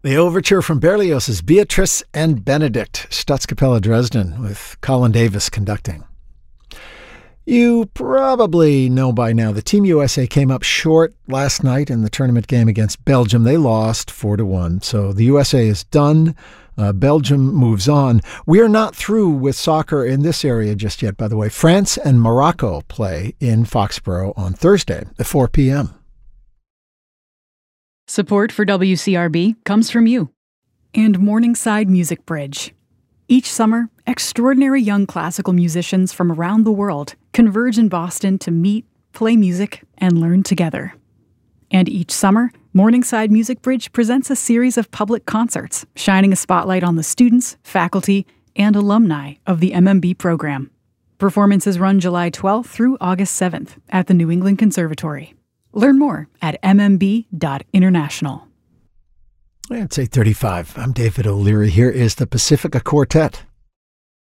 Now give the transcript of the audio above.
The overture from Berlioz's Beatrice and Benedict, Staatskapelle Dresden, with Colin Davis conducting. You probably know by now that Team USA came up short last night in the tournament game against Belgium. They lost 4-1, so the USA is done. Belgium moves on. We are not through with soccer in this area just yet, by the way. France and Morocco play in Foxborough on Thursday at 4 p.m. Support for WCRB comes from you and Morningside Music Bridge. Each summer, extraordinary young classical musicians from around the world converge in Boston to meet, play music, and learn together. And each summer, Morningside Music Bridge presents a series of public concerts, shining a spotlight on the students, faculty, and alumni of the MMB program. Performances run July 12th through August 7th at the New England Conservatory. Learn more at mmb.international. It's 8:35. I'm David O'Leary. Here is the Pacifica Quartet.